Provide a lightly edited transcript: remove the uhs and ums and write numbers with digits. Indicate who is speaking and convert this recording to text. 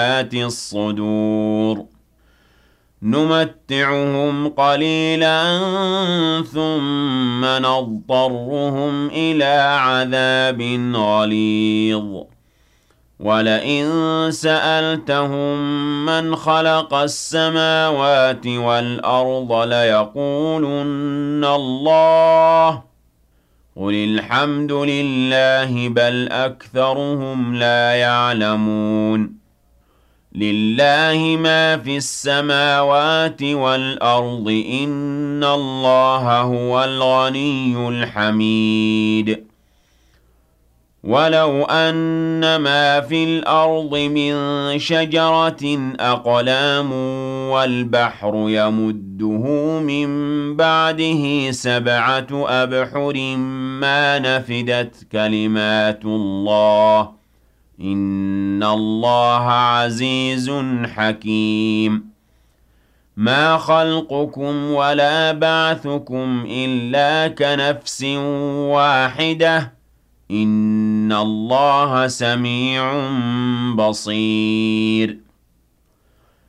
Speaker 1: ذات الصدور نمتعهم قليلا ثم نضطرهم إلى عذاب غليظ ولئن سألتهم من خلق السماوات والأرض ليقولن الله قل الحمد لله بل أكثرهم لا يعلمون لله ما في السماوات والأرض إن الله هو الغني الحميد ولو أن ما في الأرض من شجرة أقلام والبحر يمده من بعده 7 أبحر ما نفدت كلمات الله إن الله عزيز حكيم ما خلقكم ولا بعثكم إلا كنفس واحدة إن الله سميع بصير